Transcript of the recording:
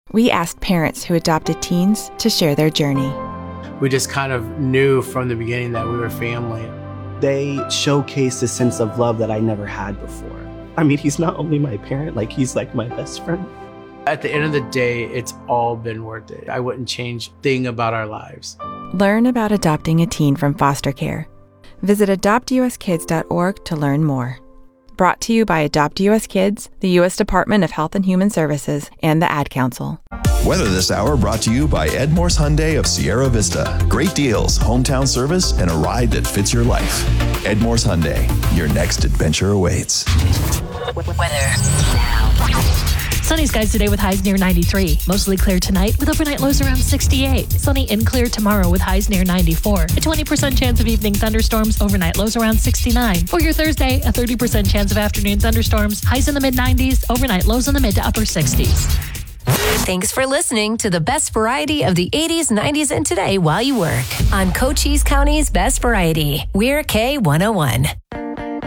We asked parents who adopted teens to share their journey. We just kind of knew from the beginning that we were family. They showcase a sense of love that I never had before. I mean, he's not only my parent, he's like my best friend. At the end of the day, it's all been worth it. I wouldn't change a thing about our lives. Learn about adopting a teen from foster care. Visit adoptuskids.org to learn more. Brought to you by Adopt US Kids, the U.S. Department of Health and Human Services, and the Ad Council. Weather this hour brought to you by Ed Morse Hyundai of Sierra Vista. Great deals, hometown service, and a ride that fits your life. Ed Morse Hyundai, your next adventure awaits. Weather now. Sunny skies today with highs near 93. Mostly clear tonight with overnight lows around 68. Sunny and clear tomorrow with highs near 94. A 20% chance of evening thunderstorms, overnight lows around 69. For your Thursday, a 30% chance of afternoon thunderstorms, highs in the mid-90s, overnight lows in the mid to upper 60s. Thanks for listening to the best variety of the 80s, 90s, and today while you work on Cochise County's Best Variety. We're K101.